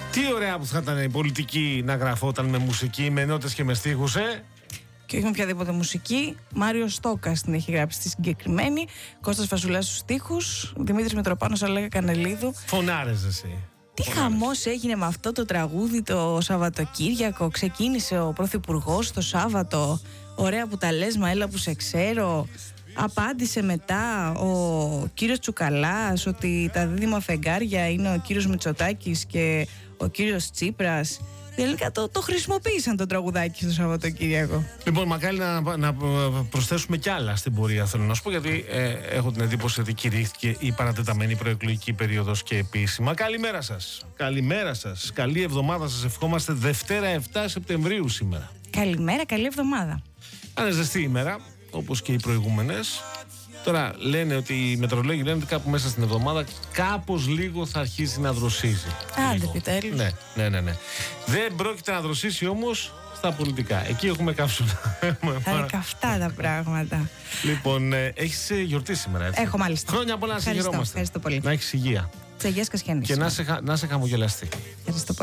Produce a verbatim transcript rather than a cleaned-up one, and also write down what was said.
Τι ωραία που θα ήταν η πολιτική να γραφόταν με μουσική, με νότες και με στίχους, ε! Και όχι με οποιαδήποτε μουσική. Μάριος Στόκας την έχει γράψει στη συγκεκριμένη. Κώστας Φασουλάς στους στίχους. Δημήτρης Μητροπάνος, Αλέκα Κανελίδου. Φωνάρες εσύ. Τι χαμός έγινε με αυτό το τραγούδι το Σαββατοκύριακο. Ξεκίνησε ο Πρωθυπουργός το Σάββατο. Ωραία που τα λες, μα έλα που σε ξέρω. Απάντησε μετά ο κύριος Τσουκαλάς ότι τα δίδυμα φεγγάρια είναι ο κύριος Μητσοτάκης και ο κύριος Τσίπρας. Τελικά το, το χρησιμοποίησαν το τραγουδάκι στο Σαββατοκύριακο. Λοιπόν, μακάρι να, να προσθέσουμε κι άλλα στην πορεία, θέλω να σου πω, γιατί ε, έχω την εντύπωση ότι κηρύχθηκε η παρατεταμένη προεκλογική περίοδος και επίσημα. Καλημέρα σας. Καλημέρα σας. Καλή εβδομάδα σας ευχόμαστε. Δευτέρα επτά Σεπτεμβρίου σήμερα. Καλημέρα, καλή εβδομάδα. Είναι ζεστή ημέρα, όπως και οι προηγούμενες. Τώρα λένε ότι οι μετρολόγοι λένε ότι κάπου μέσα στην εβδομάδα κάπως λίγο θα αρχίσει να δροσίζει. Άντε επιτέλους. Ναι, ναι, ναι, ναι. Δεν πρόκειται να δροσίσει όμως στα πολιτικά. Εκεί έχουμε καύσουλα. Θα είναι καυτά τα πράγματα. Λοιπόν, ε, έχεις γιορτή σήμερα, έτσι? Έχω, μάλιστα. Χρόνια πολλά να σε χαιρόμαστε. Ευχαριστώ πολύ. Να έχεις υγεία. Τσαγιές Κασιανής. Και να σε, να σε χαμογελαστεί. Ευχαριστώ πολύ.